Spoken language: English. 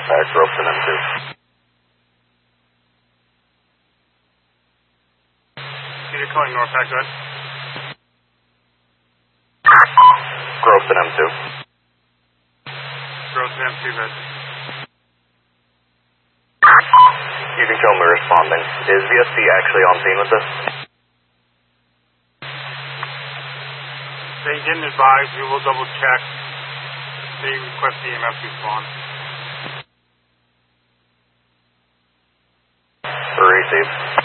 Norpac, Robeson M2. You're calling Norpac, go ahead. Robeson M2. Robeson M2, go ahead. You can show me responding. Is VSP actually on scene with this? They didn't advise. We will double check. They request the EMS respond. Receive.